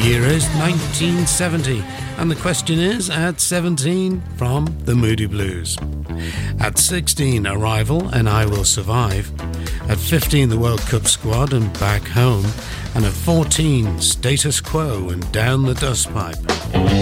year is 1970, and the question is, at 17, from the Moody Blues. At 16, Arrival and I Will Survive. At 15, the World Cup Squad and Back Home. And at 14, Status Quo and Down the Dustpipe.